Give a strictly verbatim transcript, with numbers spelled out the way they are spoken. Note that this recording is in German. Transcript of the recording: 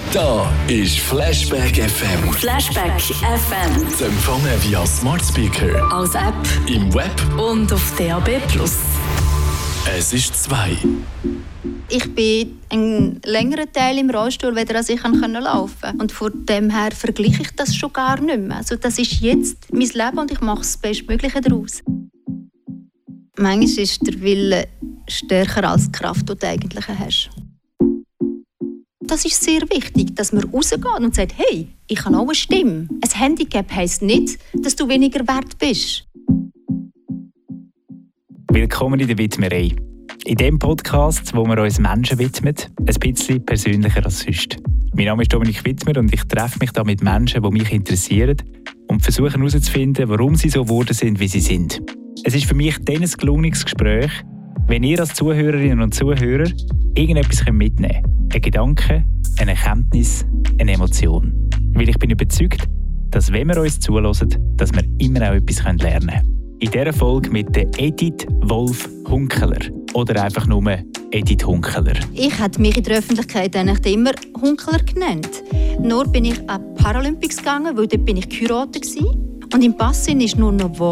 Da ist Flashback F M. Flashback F M. Zu empfangen via Smart Speaker, Als App im Web und auf D A B plus. Es ist zwei. Ich bin einen längeren Teil im Rollstuhl, weder als ich laufen konnte. Und von dem her vergleiche ich das schon gar nicht mehr. Also das ist jetzt mein Leben und ich mache das Bestmögliche daraus. Manchmal ist der Wille stärker als die Kraft, die du eigentlich hast. Das ist sehr wichtig, dass man rausgeht und sagt, hey, ich habe auch eine Stimme. Ein Handicap heisst nicht, dass du weniger wert bist. Willkommen in der Widmerei. In dem Podcast, wo wir uns Menschen widmen, ein bisschen persönlicher als sonst. Mein Name ist Dominik Wittmer und ich treffe mich da mit Menschen, die mich interessieren und versuche herauszufinden, warum sie so geworden sind, wie sie sind. Es ist für mich dann ein gelungenes Gespräch, wenn ihr als Zuhörerinnen und Zuhörer irgendetwas mitnehmen könnt. Ein Gedanke, eine Erkenntnis, eine Emotion. Weil ich bin überzeugt, dass wenn wir uns zuhören, dass wir immer auch etwas lernen können. In dieser Folge mit der Edith Wolf-Hunkeler. Oder einfach nur Edith Hunkeler. Ich habe mich in der Öffentlichkeit eigentlich immer Hunkeler genannt. Nur bin ich an Paralympics gegangen, weil dort bin ich geheiratet. Und im Pass ist nur noch